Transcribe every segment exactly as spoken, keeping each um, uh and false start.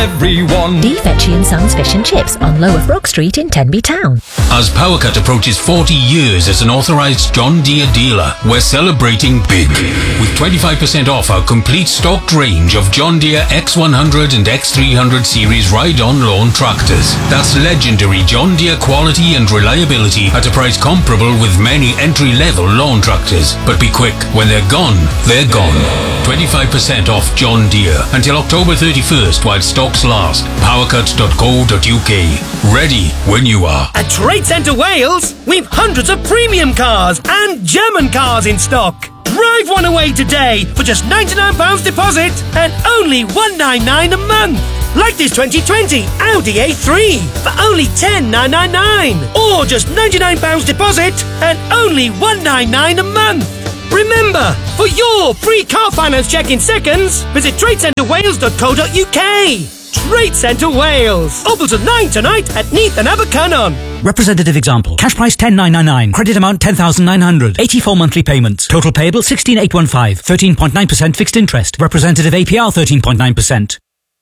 everyone. D. Fetchy and Sons Fish and Chips on Lower Brook Street in Tenby Town. As PowerCut approaches forty years as an authorised John Deere dealer, we're celebrating big. With twenty-five percent off our complete stocked range of John Deere X one hundred and X three hundred series ride-on lawn tractors. That's legendary John Deere quality and reliability at a price comparable with many entry-level lawn tractors. But be quick, when they're gone, they're gone. twenty-five percent off John Deere until October thirty-first while stocks last. powercut dot co dot uk. Ready when you are. At Trade Centre Wales, we've hundreds of premium cars and German cars in stock. Drive one away today for just ninety-nine pounds deposit and only one hundred ninety-nine pounds a month. Like this twenty twenty Audi A three for only ten thousand nine hundred ninety-nine pounds. Or just ninety-nine pounds deposit and only one hundred ninety-nine pounds a month. Remember, for your free car finance check in seconds, visit trade centre wales dot co dot uk. Trade Centre Wales. Open till nine tonight at Neath and Abercynon. Representative example. Cash price ten thousand nine hundred ninety-nine. Credit amount ten thousand nine hundred. eighty-four monthly payments. Total payable sixteen thousand eight hundred fifteen. thirteen point nine percent fixed interest. Representative A P R thirteen point nine percent.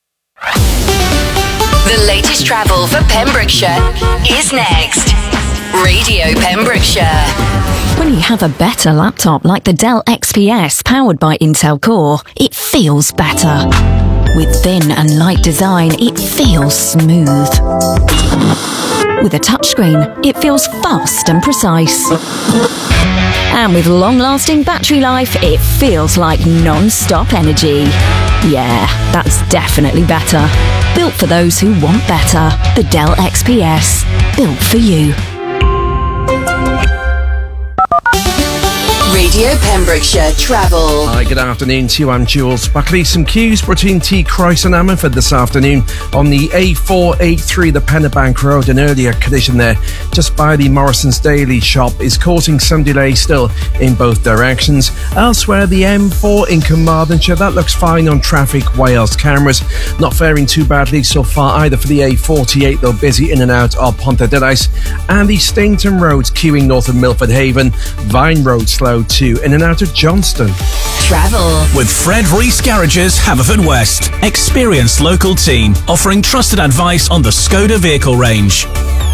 The latest travel for Pembrokeshire is next. Radio Pembrokeshire. When you have a better laptop like the Dell X P S powered by Intel Core, it feels better. With thin and light design, it feels smooth. With a touchscreen, it feels fast and precise. And with long-lasting battery life, it feels like non-stop energy. Yeah, that's definitely better. Built for those who want better. The Dell X P S. Built for you. Radio Pembrokeshire Travel. Hi, good afternoon to you. I'm Jules Buckley. Some queues between T. Christ and Ammanford this afternoon on the A four eighty-three, the Pennebank Road. An earlier collision there just by the Morrison's Daily shop is causing some delay still in both directions. Elsewhere, the M four in Carmarthenshire, that looks fine on Traffic Wales cameras. Not faring too badly so far either for the A forty-eight, though busy in and out of Pontarddulais. And the Stainton Road queuing north of Milford Haven. Vine Road slow too, in and out of Johnston. Travel with Fred Rees Garages, Haverfordwest. Experienced local team offering trusted advice on the Skoda vehicle range.